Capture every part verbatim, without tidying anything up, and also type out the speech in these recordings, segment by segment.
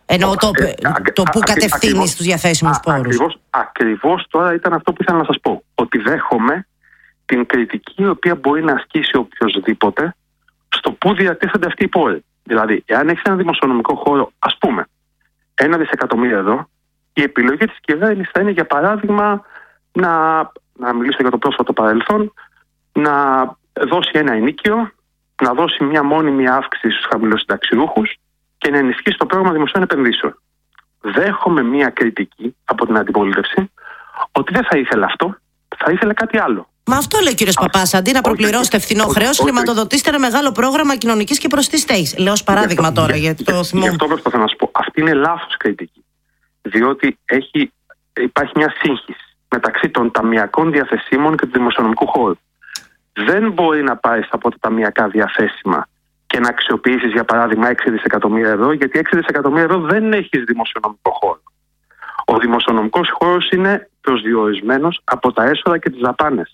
Ενώ το, ε, το που κατευθύνει τους διαθέσιμους πόρους. Ακριβώς, ακριβώς τώρα ήταν αυτό που ήθελα να σας πω. Ότι δέχομαι την κριτική η οποία μπορεί να ασκήσει οποιοδήποτε στο που διατίθενται αυτοί οι πόροι. Δηλαδή, εάν έχει ένα δημοσιονομικό χώρο, ας πούμε, ένα δισεκατομμύριο ευρώ, η επιλογή της κυβέρνησης θα είναι, για παράδειγμα, να, να μιλήσω για το πρόσφατο παρελθόν, να δώσει ένα ενίκιο, να δώσει μια μόνιμη αύξηση στους χαμηλοσυνταξιούχους και να ενισχύσει το πρόγραμμα δημοσίων επενδύσεων. Δέχομαι μια κριτική από την αντιπολίτευση ότι δεν θα ήθελε αυτό, θα ήθελε κάτι άλλο. Μα αυτό λέει ο κύριος Παπάς. Αντί να προπληρώσετε φθηνό χρέος, χρηματοδοτήστε ένα μεγάλο πρόγραμμα κοινωνικής και προστής στέγης. Λέω ως παράδειγμα αυτό, τώρα, γιατί το θυμόμαι. Γι' αυτό προσπαθώ να σου πω. Αυτή είναι λάθος κριτική. Διότι έχει, υπάρχει μια σύγχυση μεταξύ των ταμιακών διαθεσίμων και του δημοσιονομικού χώρου. Δεν μπορεί να πάρεις από τα ταμιακά διαθέσιμα και να αξιοποιήσεις, για παράδειγμα, έξι δισεκατομμύρια ευρώ, γιατί έξι δισεκατομμύρια ευρώ δεν έχεις δημοσιονομικό χώρο. Ο δημοσιονομικός χώρος είναι προσδιορισμένος από τα έσοδα και τις δαπάνες.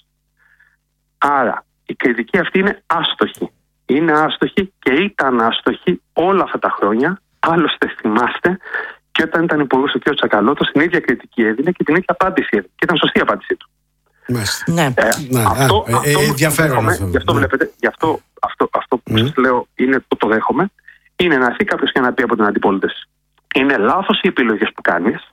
Άρα η κριτική αυτή είναι άστοχη. Είναι άστοχη και ήταν άστοχη όλα αυτά τα χρόνια. Άλλωστε, θυμάστε, και όταν ήταν υπουργός ο κ. Τσακαλώτος, την ίδια κριτική έδινε και την ίδια απάντηση έδινε. Και ήταν σωστή η απάντησή του. Ναι. Ε, ναι. Αυτό, Α, αυτό, ε, ενδιαφέρον αυτό. Γι' αυτό ναι. βλέπετε, γι' αυτό, αυτό, αυτό που mm. σας λέω είναι που το δέχομαι, είναι να έρθει κάποιος και να πει από την αντιπολίτευση: είναι λάθος οι επιλογές που κάνεις,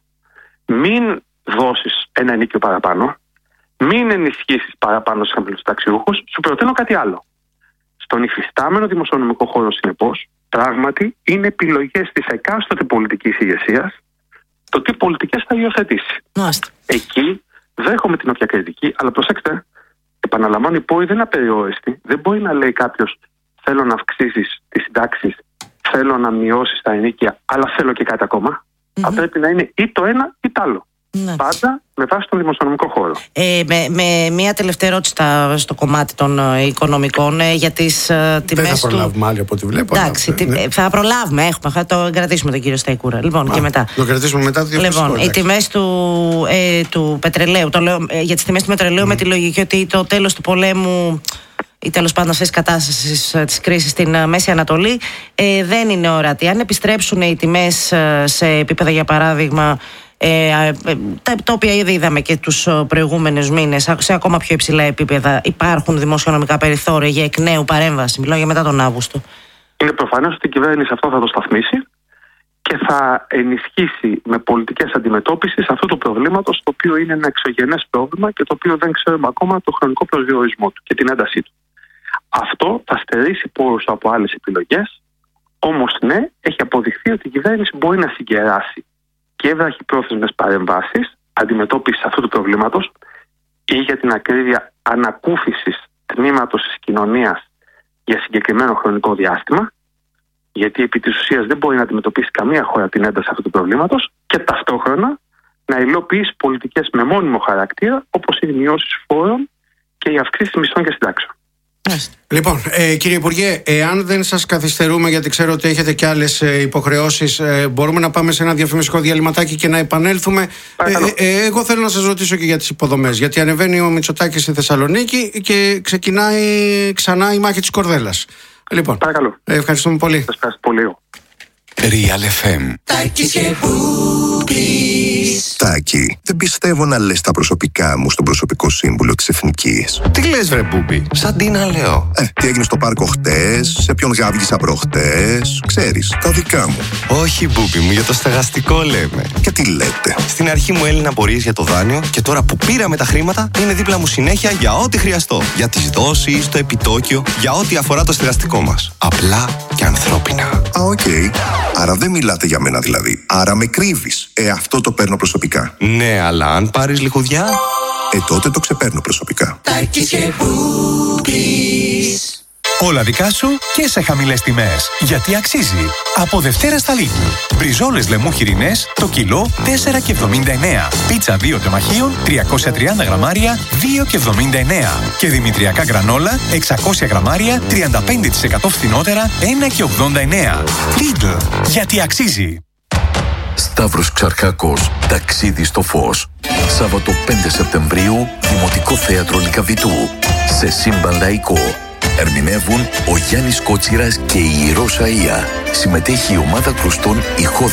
μην δώσεις ένα ενίκιο παραπάνω, μην ενισχύσεις παραπάνω στους χαμηλοσυνταξιούχους, σου προτείνω κάτι άλλο. Στον υφιστάμενο δημοσιονομικό χώρο, συνεπώς, πράγματι είναι επιλογές της εκάστοτε πολιτικής ηγεσίας το τι πολιτικές θα υιοθετήσει. Μάλιστα. Εκεί δέχομαι την όποια κριτική, αλλά προσέξτε, επαναλαμβάνω, οι πόροι δεν είναι απεριόριστοι. Δεν μπορεί να λέει κάποιος: θέλω να αυξήσεις τις συντάξεις, θέλω να μειώσεις τα ενίκια, αλλά θέλω και κάτι ακόμα. Mm-hmm. Θα πρέπει να είναι ή το ένα ή το άλλο. Ναι. Πάντα με βάση τον δημοσιονομικό χώρο. Ε, με, με μία τελευταία ερώτηση στο κομμάτι των ε, οικονομικών ε, για τις ε, τιμές. Δεν θα προλάβουμε του... άλλη από ό,τι βλέπω. Εντάξει, τι, ναι. θα προλάβουμε, έχουμε, θα το κρατήσουμε τον κύριο Σταϊκούρα. Λοιπόν, Α, και μετά. Το κρατήσουμε μετά. Το λοιπόν, οι τιμές του, ε, του πετρελαίου, το λέω, ε, για τις τιμές του πετρελαίου mm. με τη λογική ότι το τέλος του πολέμου ή τέλος πάντων αυτής της κατάστασης της κρίσης στην Μέση Ανατολή ε, δεν είναι ορατή. Αν επιστρέψουν οι τιμές ε, σε επίπεδα, για παράδειγμα, Ε, τα, τα οποία ήδη είδαμε και τους προηγούμενους μήνες, σε ακόμα πιο υψηλά επίπεδα, υπάρχουν δημοσιονομικά περιθώρια για εκ νέου παρέμβαση? Μιλάω για μετά τον Αύγουστο. Είναι προφανές ότι η κυβέρνηση αυτό θα το σταθμίσει και θα ενισχύσει με πολιτικές αντιμετώπισης αυτού του προβλήματος, το οποίο είναι ένα εξωγενές πρόβλημα και το οποίο δεν ξέρουμε ακόμα το χρονικό προσδιορισμό του και την έντασή του. Αυτό θα στερήσει πόρους από άλλες επιλογές, όμως ναι, έχει αποδειχθεί ότι η κυβέρνηση μπορεί να συγκεράσει και βραχυπρόθεσμες παρεμβάσεις αντιμετώπισης αυτού του προβλήματος ή, για την ακρίβεια, ανακούφισης τμήματος της κοινωνίας για συγκεκριμένο χρονικό διάστημα, γιατί επί της ουσίας δεν μπορεί να αντιμετωπίσει καμία χώρα την ένταση αυτού του προβλήματος, και ταυτόχρονα να υλοποιήσει πολιτικές με μόνιμο χαρακτήρα, όπως είναι οι μειώσεις φόρων και οι αυξήσεις μισθών και συντάξεων. Λοιπόν, ε, κύριε Υπουργέ, εάν δεν σας καθυστερούμε, γιατί ξέρω ότι έχετε και άλλες ε, υποχρεώσεις, ε, μπορούμε να πάμε σε ένα διαφημιστικό διαλυματάκι και να επανέλθουμε. Ε, ε, εγώ θέλω να σας ρωτήσω και για τις υποδομές, γιατί ανεβαίνει ο Μητσοτάκης στη Θεσσαλονίκη και ξεκινάει ξανά η μάχη της Κορδέλας. Λοιπόν, παρακαλώ. Ε, ευχαριστούμε πολύ. Σας ευχαριστώ πολύ. Real εφ εμ. Τάκη, δεν πιστεύω να λες τα προσωπικά μου στον προσωπικό σύμβουλο της Εθνικής. Τι λες, βρε Μπούμπι, σαν τι να λέω. Ε, τι έγινε στο πάρκο χτες, σε ποιον γάβγισα προχτές, ξέρεις, τα δικά μου. Όχι, Μπούμπι μου, για το στεγαστικό λέμε. Και τι λέτε. Στην αρχή μου έλυνε απορίες για το δάνειο και τώρα που πήραμε τα χρήματα είναι δίπλα μου συνέχεια για ό,τι χρειαστώ. Για τις δόσεις, το επιτόκιο, για ό,τι αφορά το στεγαστικό μας. Απλά και ανθρώπινα. Α, οκ. Okay. Άρα δεν μιλάτε για μένα δηλαδή. Άρα με κρύβεις. Ε, αυτό το παίρνω προσωπικά. Ναι, αλλά αν πάρεις λιχουδιά, ε, τότε το ξεπαίρνω προσωπικά. Όλα δικά σου και σε χαμηλές τιμές. Γιατί αξίζει. Από Δευτέρα στα Lidl. Μπριζόλες λεμού χοιρινές το κιλό τέσσερα και εβδομήντα εννέα. Πίτσα δύο τεμαχίων τριακόσια τριάντα γραμμάρια δύο και εβδομήντα εννέα. Και δημητριακά γκρανόλα εξακόσια γραμμάρια τριάντα πέντε τοις εκατό φθηνότερα ένα και ογδόντα εννέα. Lidl. Γιατί αξίζει. Σταύρος Ξαρχάκος, ταξίδι στο φως. Σάββατο πέντε Σεπτεμβρίου, Δημοτικό Θέατρο Λυκαβητού. Σε σύμπαν λαϊκό. Ερμηνεύουν ο Γιάννης Κότσιρας και η Ρώσα Ία. Συμμετέχει η ομάδα κρουστών Ηχό